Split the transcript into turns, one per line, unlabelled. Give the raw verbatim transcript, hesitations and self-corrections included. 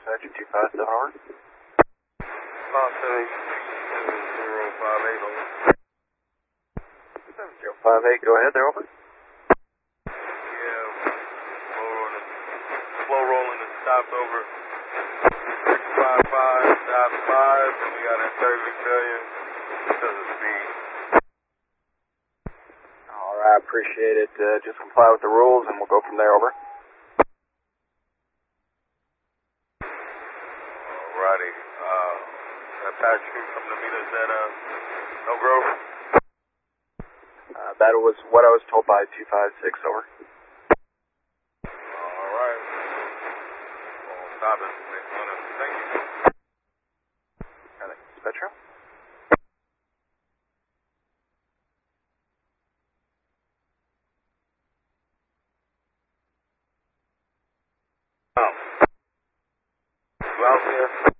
Dispatcher two five seven over.
five seven zero five eight over.
seven zero five eight, go ahead there, over.
Yeah, slow rolling, slow rolling and stopped over. six five five, stop five, and we got a third failure because of speed.
Alright, appreciate it. Uh, just comply with the rules and we'll go from there, over.
Alrighty, uh, that patch crew from the meters at, uh, No Grove?
Uh, that was what I was told by two five six, over.
Alright. Well, stop it. Thank you.
I think Dispatcher.
Oh. You out there?